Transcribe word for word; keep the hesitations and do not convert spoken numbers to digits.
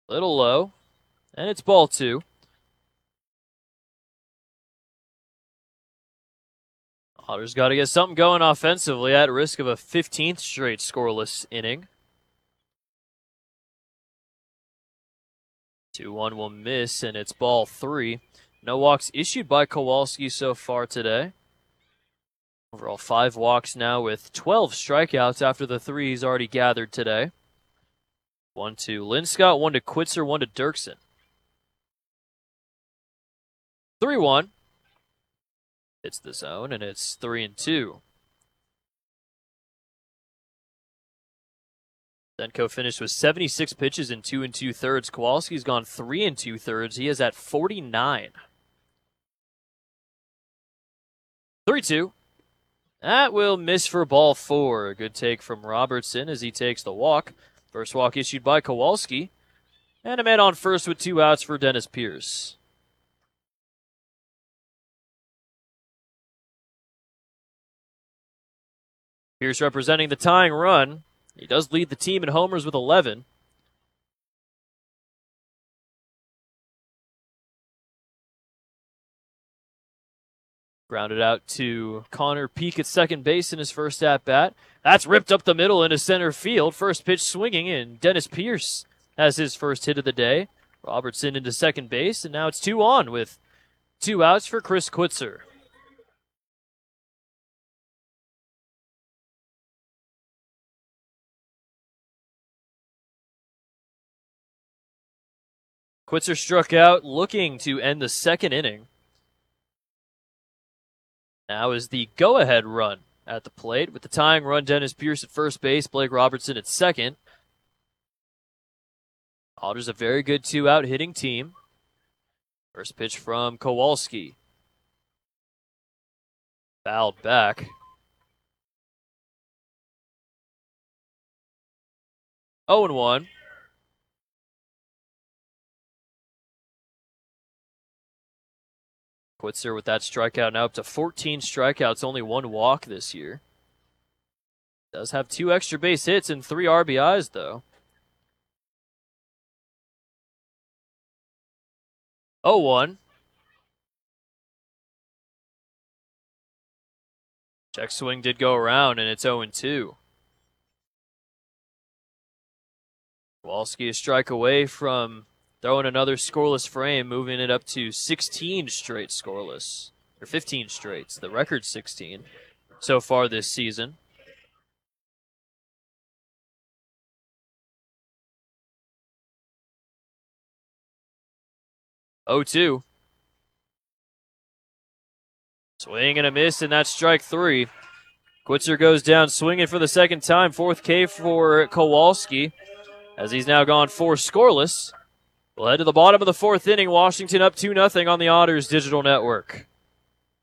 Little low. And it's ball two. Otters got to get something going offensively at risk of a fifteenth straight scoreless inning. two one will miss, and it's ball three. No walks issued by Kowalski so far today. Overall, five walks now with twelve strikeouts after the three he's already gathered today. One to Linscott, one to Quitzer, one to Dirksen. three one. Hits the zone, and it's three and two. Denko finished with seventy-six pitches in two and two thirds. Kowalski's gone three and two thirds. He is at forty-nine. three two. That will miss for ball four. A good take from Robertson as he takes the walk. First walk issued by Kowalski. And a man on first with two outs for Dennis Pierce. Pierce representing the tying run. He does lead the team in homers with eleven. Grounded out to Connor Peak at second base in his first at-bat. That's ripped up the middle into center field. First pitch swinging, and Dennis Pierce has his first hit of the day. Robertson into second base, and now it's two on with two outs for Chris Quitzer. Quitzer struck out, looking to end the second inning. Now is the go-ahead run at the plate. With the tying run, Dennis Pierce at first base, Blake Robertson at second. Otters a very good two-out hitting team. First pitch from Kowalski. Fouled back. oh and one. Quitzer with that strikeout now up to fourteen strikeouts, only one walk this year. Does have two extra base hits and three R B Is, though. oh one. Check swing did go around, and it's oh and two. Kowalski a strike away from throwing another scoreless frame, moving it up to sixteen straight scoreless. Or fifteen straights. The record's sixteen so far this season. oh two. Swing and a miss, and that's strike three. Quitzer goes down swinging for the second time. Fourth K for Kowalski, as he's now gone four scoreless. We'll head to the bottom of the fourth inning. Washington up two nothing on the Otters Digital Network.